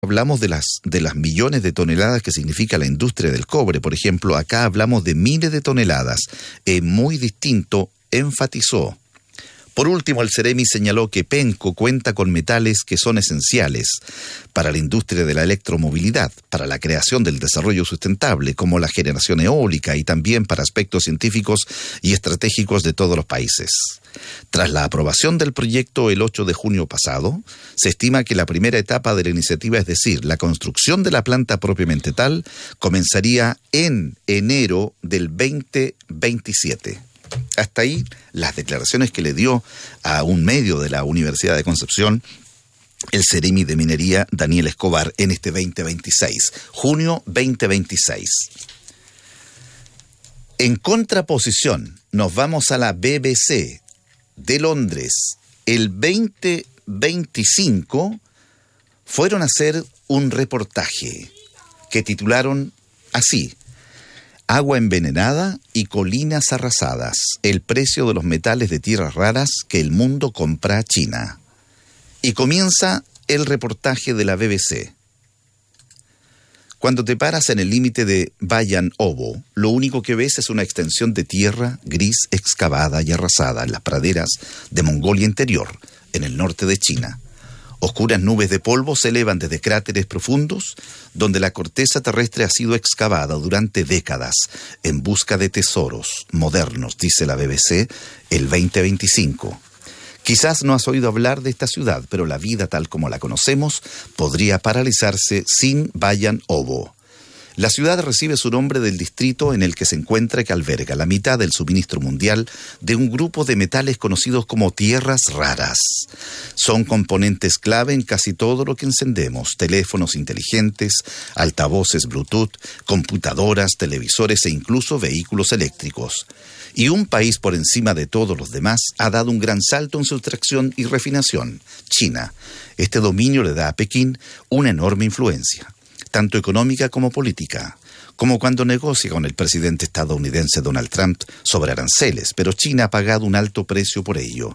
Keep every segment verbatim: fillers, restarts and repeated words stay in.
hablamos de las, de las millones de toneladas que significa la industria del cobre, por ejemplo, acá hablamos de miles de toneladas. Es muy distinto, enfatizó. Por último, el Ceremi señaló que Penco cuenta con metales que son esenciales para la industria de la electromovilidad, para la creación del desarrollo sustentable, como la generación eólica y también para aspectos científicos y estratégicos de todos los países. Tras la aprobación del proyecto el ocho de junio pasado, se estima que la primera etapa de la iniciativa, es decir, la construcción de la planta propiamente tal, comenzaría en enero del veinte veintisiete. Hasta ahí las declaraciones que le dio a un medio de la Universidad de Concepción el Ceremi de Minería Daniel Escobar en este veinte veintiséis, junio veinte veintiséis. En contraposición, nos vamos a la B B C de Londres. El veinte veinticinco fueron a hacer un reportaje que titularon así: Agua envenenada y colinas arrasadas, el precio de los metales de tierras raras que el mundo compra a China. Y comienza el reportaje de la B B C. Cuando te paras en el límite de Bayan Obo, lo único que ves es una extensión de tierra gris excavada y arrasada en las praderas de Mongolia Interior, en el norte de China. Oscuras nubes de polvo se elevan desde cráteres profundos, donde la corteza terrestre ha sido excavada durante décadas en busca de tesoros modernos, dice la B B C, el veinte veinticinco. Quizás no has oído hablar de esta ciudad, pero la vida tal como la conocemos podría paralizarse sin Bayan Obo. La ciudad recibe su nombre del distrito en el que se encuentra, que alberga la mitad del suministro mundial de un grupo de metales conocidos como tierras raras. Son componentes clave en casi todo lo que encendemos: teléfonos inteligentes, altavoces Bluetooth, computadoras, televisores e incluso vehículos eléctricos. Y un país por encima de todos los demás ha dado un gran salto en su extracción y refinación: China. Este dominio le da a Pekín una enorme influencia, tanto económica como política, como cuando negocia con el presidente estadounidense Donald Trump sobre aranceles, pero China ha pagado un alto precio por ello.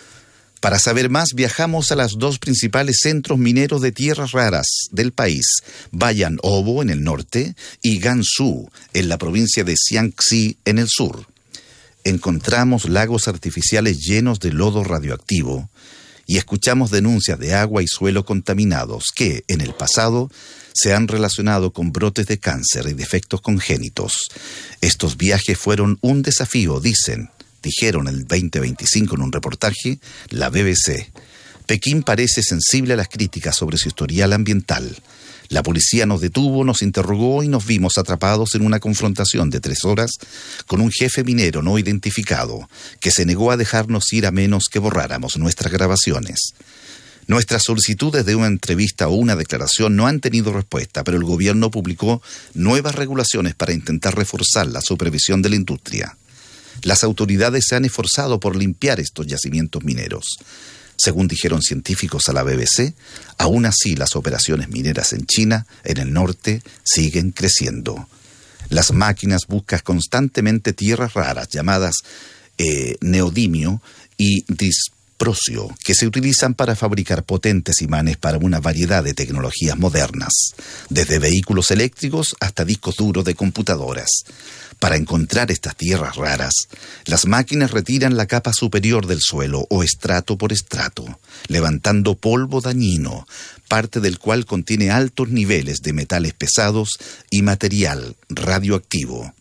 Para saber más, viajamos a los dos principales centros mineros de tierras raras del país, Bayan Obo en el norte y Gansu en la provincia de Jiangxi en el sur. Encontramos lagos artificiales llenos de lodo radioactivo y escuchamos denuncias de agua y suelo contaminados que, en el pasado, se han relacionado con brotes de cáncer y defectos congénitos. Estos viajes fueron un desafío, dicen, dijeron el veinte veinticinco en un reportaje, la B B C. Pekín parece sensible a las críticas sobre su historial ambiental. La policía nos detuvo, nos interrogó y nos vimos atrapados en una confrontación de tres horas con un jefe minero no identificado que se negó a dejarnos ir a menos que borráramos nuestras grabaciones. Nuestras solicitudes de una entrevista o una declaración no han tenido respuesta, pero el gobierno publicó nuevas regulaciones para intentar reforzar la supervisión de la industria. Las autoridades se han esforzado por limpiar estos yacimientos mineros. Según dijeron científicos a la B B C, aún así las operaciones mineras en China, en el norte, siguen creciendo. Las máquinas buscan constantemente tierras raras llamadas eh, neodimio y disprosio, que se utilizan para fabricar potentes imanes para una variedad de tecnologías modernas, desde vehículos eléctricos hasta discos duros de computadoras. Para encontrar estas tierras raras, las máquinas retiran la capa superior del suelo o estrato por estrato, levantando polvo dañino, parte del cual contiene altos niveles de metales pesados y material radioactivo.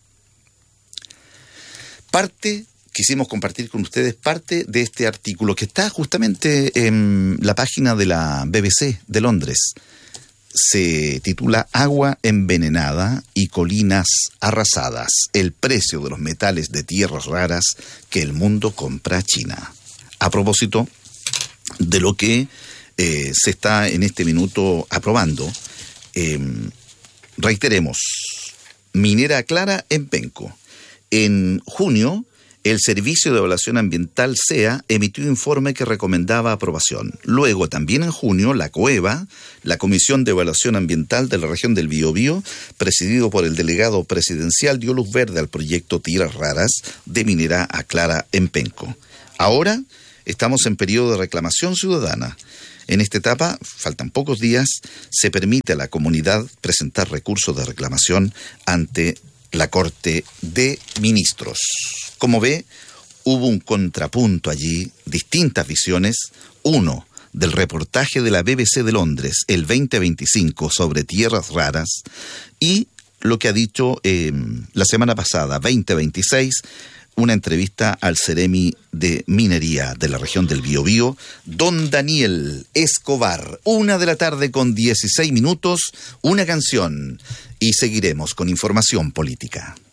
Parte, quisimos compartir con ustedes parte de este artículo que está justamente en la página de la B B C de Londres. Se titula Agua envenenada y colinas arrasadas, el precio de los metales de tierras raras que el mundo compra a China. A propósito de lo que eh, se está en este minuto aprobando, eh, reiteremos, minera clara en Penco. En junio, el Servicio de Evaluación Ambiental C E A emitió un informe que recomendaba aprobación. Luego, también en junio, la COEVA, la Comisión de Evaluación Ambiental de la región del Biobío, presidido por el delegado presidencial, dio luz verde al proyecto Tierras Raras de minera a clara en Penco. Ahora estamos en periodo de reclamación ciudadana. En esta etapa, faltan pocos días, se permite a la comunidad presentar recursos de reclamación ante la Corte de Ministros. Como ve, hubo un contrapunto allí, distintas visiones. Uno, del reportaje de la B B C de Londres, el veinte veinticinco, sobre tierras raras, y lo que ha dicho eh, la semana pasada, veinte veintiséis, una entrevista al Ceremi de Minería de la región del Biobío, don Daniel Escobar. Una de la tarde con dieciséis minutos, una canción, y seguiremos con información política.